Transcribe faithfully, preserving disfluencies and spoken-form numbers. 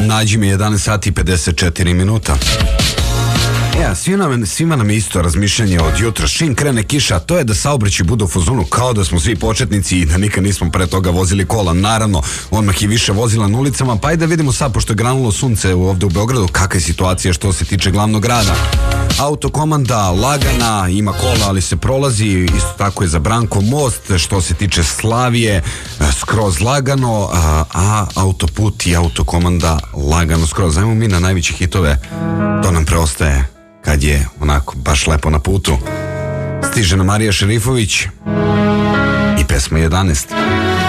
Nađi mi jedanaest sati i pedeset četiri minuta. Ja, svima nam, svima nam je isto razmišljanje od jutra. Čim krene kiša, a to je da saobraćaj bude u fazonu kao da smo svi početnici i da nikad nismo pre toga vozili kola. Naravno, odmah je više vozila na ulicama, pa i da vidimo sad, pošto je granulo sunce ovde u Beogradu, kakva je situacija što se tiče glavnog grada. Autokomanda lagana, ima kola, ali se prolazi, isto tako je za Branko most, što se tiče Slavije, skroz lagano, a, a autoput i autokomanda lagano skroz. Ajmo mi na najveće hitove, to nam preostaje kad je onako baš lepo na putu. Stiže na Marija Šerifović i pesma jedanaest.